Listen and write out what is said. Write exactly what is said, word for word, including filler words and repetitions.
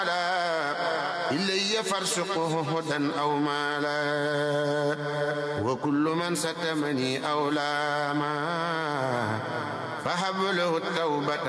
إلي فارسقه هدى أو مالا وكل من ستمني أو لاما فهب له التوبة